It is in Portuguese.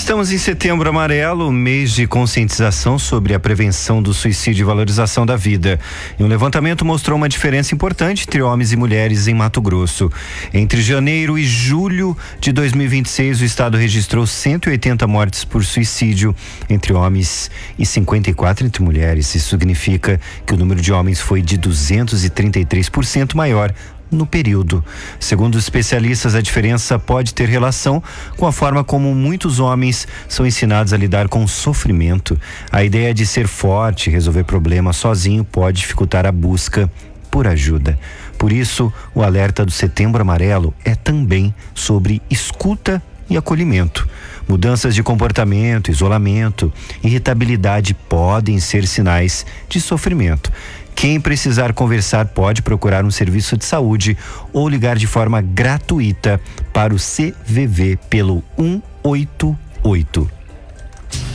Estamos em Setembro Amarelo, mês de conscientização sobre a prevenção do suicídio e valorização da vida. E um levantamento mostrou uma diferença importante entre homens e mulheres em Mato Grosso. Entre janeiro e julho de 2026, o estado registrou 180 mortes por suicídio entre homens e 54 entre mulheres. Isso significa que o número de homens foi de 233% maior no período. Segundo os especialistas, a diferença pode ter relação com a forma como muitos homens são ensinados a lidar com o sofrimento. A ideia de ser forte e resolver problemas sozinho pode dificultar a busca por ajuda. Por isso, o alerta do Setembro Amarelo é também sobre escuta e acolhimento. Mudanças de comportamento, isolamento, irritabilidade podem ser sinais de sofrimento. Quem precisar conversar pode procurar um serviço de saúde ou ligar de forma gratuita para o CVV pelo 188.